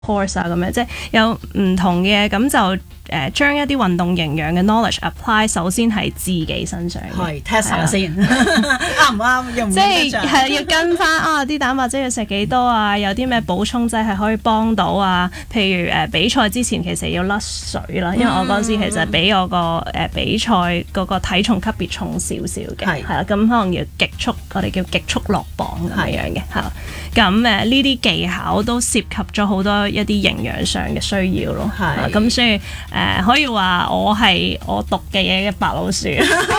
course 啊咁樣，即係有唔同嘅咁就。將一啲運動營養嘅 knowledge apply 首先係自己身上嘅， 係 test 下先，啱唔啱？用唔即係要跟翻啲蛋白質要食幾多啊？有啲咩補充劑係可以幫到啊？譬如比賽之前其實要甩水啦，因為我嗰陣時其實比我個比賽嗰個體重級別重少少嘅，係啦，咁可能要極速，我哋叫極速落磅咁樣嘅，係啦。咁呢啲技巧都涉及咗好多一啲營養上嘅需要咯，係咁所以可以話我係我讀嘅嘢嘅白老鼠，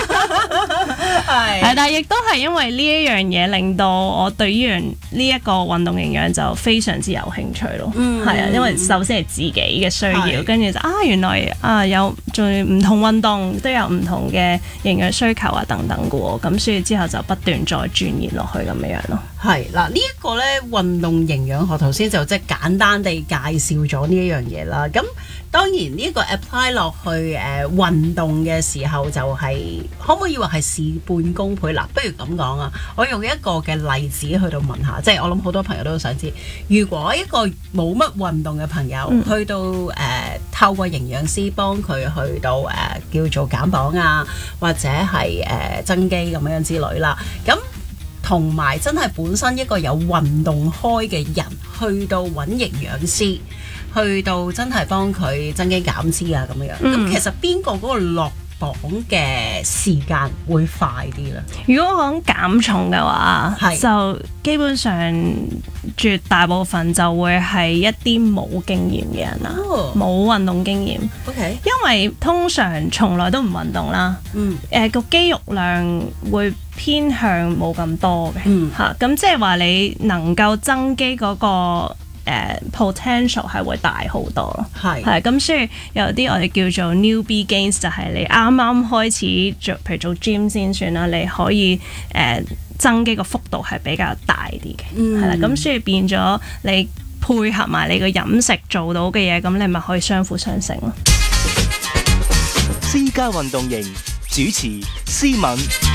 係，但係亦都係因為呢一樣嘢令到我對於呢一個運動營養就非常之有興趣咯，係啊，因為首先係自己嘅需要，跟住就原來有仲唔同運動都有唔同嘅營養需求啊等等嘅喎，咁所以之後就不斷再鑽研落去咁樣咯。 係嗱，呢一個咧運動營養學頭先就即係簡單地介紹咗呢一樣嘢啦。咁當然呢個 apply 落去運動嘅時候就係、可唔可以話係事半功倍嗱？不如咁講啊，我用一個嘅例子去到問下，即係我諗好多朋友都想知，如果一個冇乜運動嘅朋友去到透過營養師幫佢去到叫做減磅啊，或者係增肌咁樣之類啦，咁。同埋真係本身一個有運動開嘅人，去到揾營養師，去到真係幫佢增肌減脂啊咁樣。咁其實邊個嗰個落磅嘅時間會快啲咧？ 如果講減重嘅話，就基本上絕大部分就會係一啲冇經驗嘅人啦，冇運動經驗。 OK， 因為通常從來都唔運動啦，個肌肉量會偏向冇咁多嘅，咁即係話你能夠增肌嗰個potential 係會大好多咯，係咁，所以有啲我哋叫做 newbie gains， 就係你啱啱開始做，譬如做 gym 先算啦，你可以增肌個幅度係比較大啲嘅，係啦，咁所以變咗你配合埋你個飲食做到嘅嘢，咁你咪可以相輔相成咯。 私家運動營主持思敏。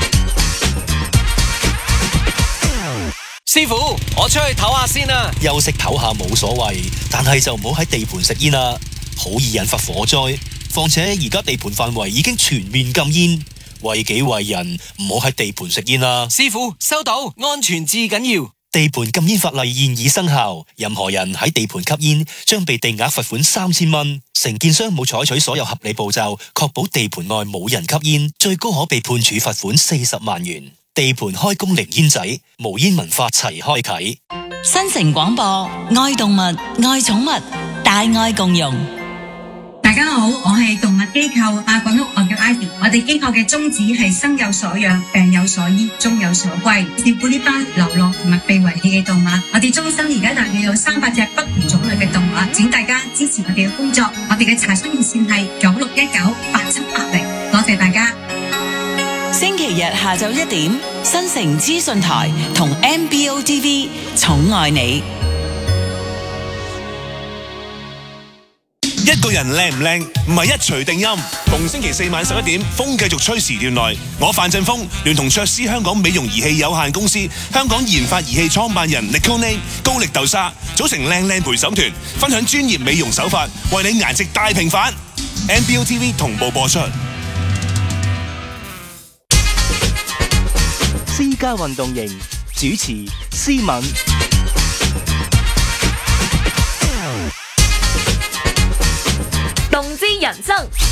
師傅，我出去唞下先啦。休息唞下冇所謂，但係就唔好喺地盤食煙啦，好易引發火災。況且而家地盤範圍已經全面禁煙，為己為人，唔好喺地盤食煙啦。師傅，收到，安全至緊要。地盤禁煙法例現已生效，任何人喺地盤吸煙將被定額罰款3000蚊。承建商冇採取所有合理步驟，確保地盤內冇人吸煙，最高可被判處罰款40萬元。地盤開工零煙仔，無煙文化齊開啟。 新城廣播，愛動物，愛寵物，大愛共融。 大家好，我係動物機構阿滾屋，我叫 Ivy。我哋機構嘅宗旨係生有所養，病有所醫，終有所歸，照顧呢班流浪同埋被遺棄嘅動物。我哋終身而家大約有300隻不同種類嘅動物，請大家支持我哋嘅工作。我哋嘅查詢熱線係96198780，多謝大家。 星期日下晝1點，新城資訊台同 MBO TV 寵愛你。 一個人靚唔靚，唔係一錘定音。逢星期4晚11點，風繼續吹時段內，我范振鋒聯同卓斯香港美容儀器有限公司、香港研發儀器創辦人 Nicole 高力豆沙，組成靚靚陪審團，分享專業美容手法，為你顏值大平反。MBO TV 同步播出。 私家運動營主持思敏。 動之人生。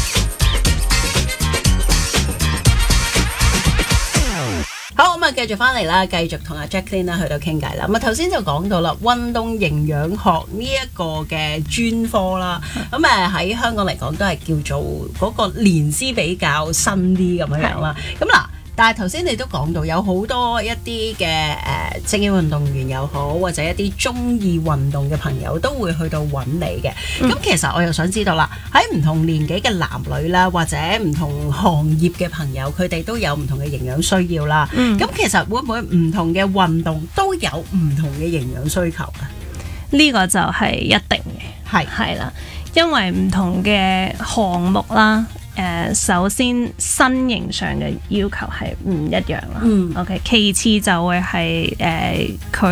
好，咁繼續翻嚟啦，繼續同阿 Jacqueline 啦去到傾偈啦。咁頭先就講到啦，運動營養學呢一個嘅專科啦，咁喺香港嚟講都係叫做嗰個年資比較新啲咁樣啦。咁嗱。但係頭先你都講到有好多一啲嘅精英運動員又好，或者一啲中意運動嘅朋友都會去到揾你嘅。咁其實我又想知道啦，喺唔同年紀嘅男女啦，或者唔同行業嘅朋友，佢哋都有唔同嘅營養需要啦。咁其實會唔會唔同嘅運動都有唔同嘅營養需求啊？ 呢個就係一定嘅，係啦，因為唔同嘅項目啦。首先身形上嘅要求係唔一樣啦。OK， 其次就會係佢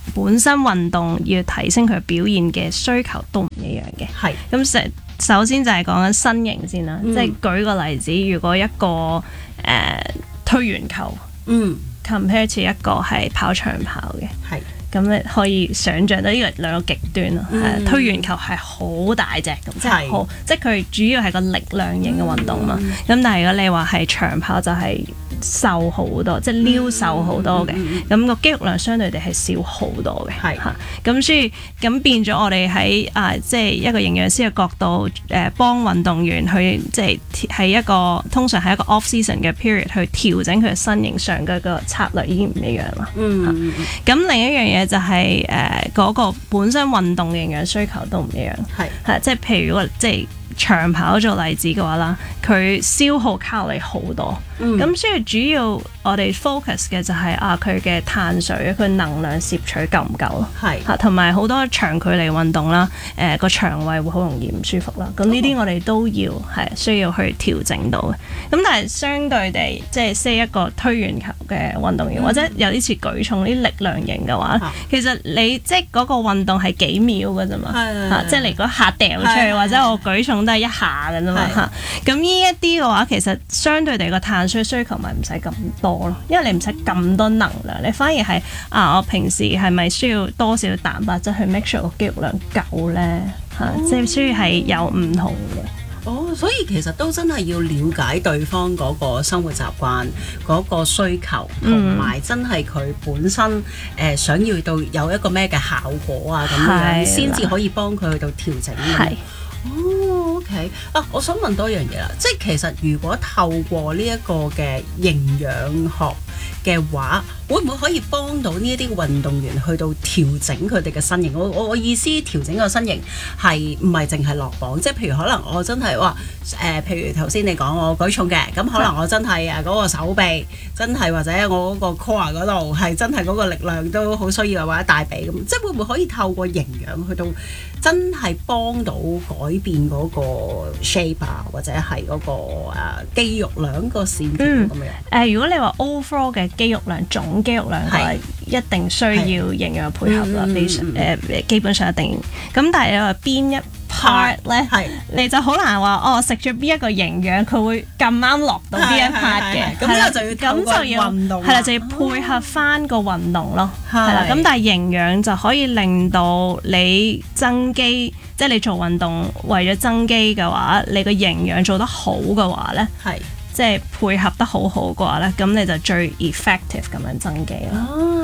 本身運動要提升佢表現嘅需求都唔一樣嘅。 係咁首先就係講緊身形先啦，即係舉個例子，如果一個推圓球，compare to 一個係跑長跑嘅， 係。 咁你可以想像到呢個兩個極端咯。推圓球係好大隻咁，即係佢主要係個力量型嘅運動嘛。咁但係如果你話係長跑就係瘦好多，即係撩瘦好多嘅，咁個肌肉量相對地係少好多嘅。係咁所以咁變咗我哋喺即係一個營養師嘅角度，幫運動員去即係係一個通常係一個 off season 嘅 period 去調整佢嘅身形上嘅個策略已經唔一樣啦。咁另一樣嘢就係嗰個本身運動嘅營養需求都唔一樣。係即係譬如即係長跑做例子嘅話啦，佢消耗卡路里好多，咁所以主要我哋 focus 嘅就係佢嘅碳水，佢能量攝取夠唔夠咯？係同埋好多長距離運動啦，個腸胃會好容易唔舒服啦。咁呢啲我哋都要係需要去調整到嘅。咁但係相對地，即係 say 一個推圓球嘅運動員，或者有啲似舉重啲力量型嘅話，其實你即係嗰個運動係幾秒嘅啫嘛，即係你嗰下掉出去，或者我舉重都係一下嘅啫嘛嚇。咁呢一啲嘅話，其實相對地個碳水需求咪唔使咁多咯，因為你唔使咁多能量，你反而係我平時係咪需要多少蛋白質去 make sure 個肌肉量夠咧嚇，即係所以係有唔同嘅。 所以其實都真係要了解對方嗰個生活習慣、嗰個需求，同埋真係佢本身想要到有一個咩嘅效果啊咁樣，先至可以幫佢去到調整。係。OK 我想問多樣嘢啦，即係其實如果透過呢一個嘅營養學嘅話，會唔會可以幫到呢一啲運動員去到調整佢哋嘅身形？我意思調整個身形係唔係淨係落磅？即係譬如可能我真係譬如頭先你講我舉重嘅，咁可能我真係嗰個手臂真係或者我嗰個 core 嗰度係真係嗰個力量都好需要，或者大髀咁，即係會唔會可以透過營養去到真係幫到改變嗰個 shape 或者係嗰個肌肉量個線條咁樣？ 如果你話 overall 嘅肌肉量總肌肉量係一定需要營養配合啦，基本上一定。咁但係你話邊一 part 咧，你就好難話食咗邊一個營養佢會咁啱落到邊一 part 嘅。 咁就要運動， 係啦，就要配合翻個運動咯。係啦，咁但係營養就可以令到你增肌，即係你做運動為咗增肌嘅話，你個營養做得好嘅話咧，即係配合得好好嘅話咧，咁你就最 effective 咁樣增肌咯。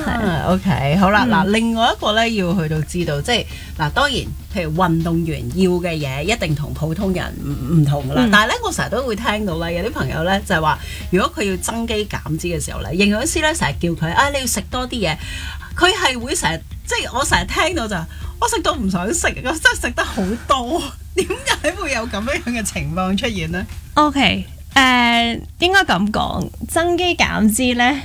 OK 好啦，另外一個咧要去到知道，即係當然，譬如運動員要嘅嘢一定同普通人唔同噶啦。但係咧，我成日都會聽到咧，有啲朋友咧就係話，如果佢要增肌減脂嘅時候咧，營養師咧成日叫佢你要食多啲嘢，佢係會成日即係我成日聽到就我食到唔想食，我真係食得好多，點解會有咁樣嘅情況出現呢？ OK。應該咁講，增肌減脂咧，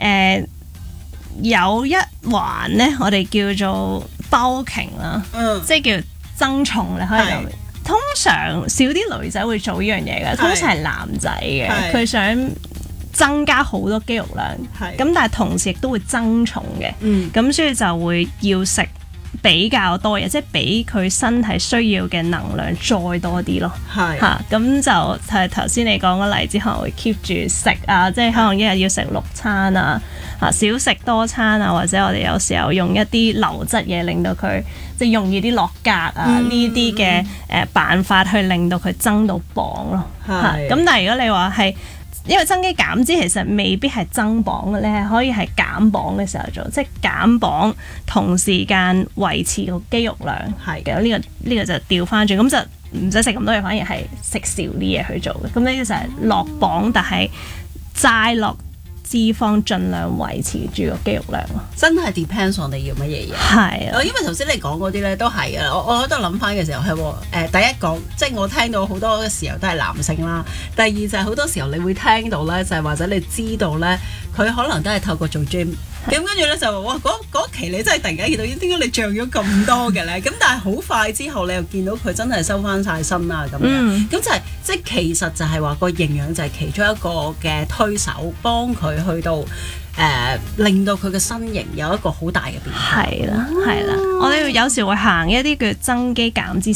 有一環咧，我哋叫做 bulking 啦，即係叫增重咧，可以咁。通常少啲女仔會做呢樣嘢嘅，通常係男仔嘅，佢想增加好多肌肉量，咁但係同時亦都會增重嘅，咁所以就會要食比較多嘢，即係比佢身體需要嘅能量再多啲咯。咁就係頭先你講嘅例子，可能會 keep 住食即係可能一日要食6餐少食多餐或者我哋有時候用一啲流質嘢令到佢即係容易啲落格呢啲嘅辦法去令到佢增到磅咯。咁但係如果你話係因為增肌減脂其實未必係增磅嘅，你係可以係減磅嘅時候做，即係減磅同時間維持個肌肉量係嘅。呢個就調翻轉，咁就唔使食咁多嘢，反而係食少啲嘢去做嘅。咁呢個就係落磅，但係齋落脂肪，盡量維持住個肌肉量咯。 真係 depends on 你要乜嘢嘢。係因為頭先你講嗰啲咧都係啊，我喺度諗翻嘅時候係第一講，即係我聽到好多嘅時候都係男性啦。第二就係好多時候你會聽到咧，就係或者你知道咧， 佢可能都係透過做 gym。咁跟住咧就話哇嗰期你真係突然間見到點解你漲咗咁多嘅咧？咁但係好快之後你又見到佢真係收翻晒身啦咁樣。咁就係即係其實就係話個營養就係其中一個嘅推手，幫佢去到令到佢嘅身形有一個好大嘅變化。 係啦，我哋有時會行一啲叫增肌減脂